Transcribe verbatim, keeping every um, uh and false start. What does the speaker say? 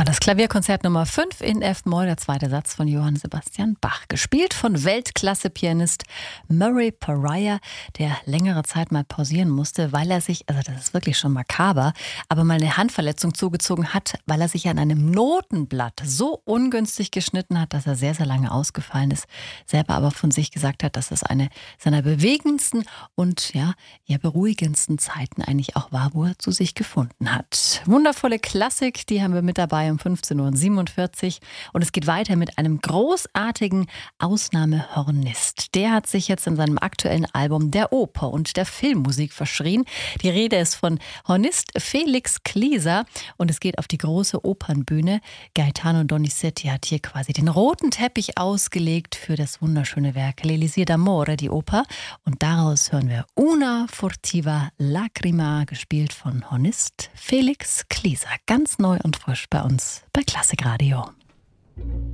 War das Klavierkonzert Nummer fünf in F-Moll, der zweite Satz von Johann Sebastian Bach. Gespielt von Weltklasse-Pianist Murray Pariah, der längere Zeit mal pausieren musste, weil er sich, also das ist wirklich schon makaber, aber mal eine Handverletzung zugezogen hat, weil er sich an einem Notenblatt so ungünstig geschnitten hat, dass er sehr, sehr lange ausgefallen ist. Selber aber von sich gesagt hat, dass das eine seiner bewegendsten und ja, eher beruhigendsten Zeiten eigentlich auch war, wo er zu sich gefunden hat. Wundervolle Klassik, die haben wir mit dabei um fünfzehn Uhr siebenundvierzig. Und es geht weiter mit einem großartigen Ausnahmehornist. Der hat sich jetzt in seinem aktuellen Album der Oper und der Filmmusik verschrien. Die Rede ist von Hornist Felix Klieser und es geht auf die große Opernbühne. Gaetano Donizetti hat hier quasi den roten Teppich ausgelegt für das wunderschöne Werk L'Elisir d'Amore, die Oper. Und daraus hören wir Una furtiva lacrima, gespielt von Hornist Felix Klieser. Ganz neu und frisch bei uns bei Klassikradio.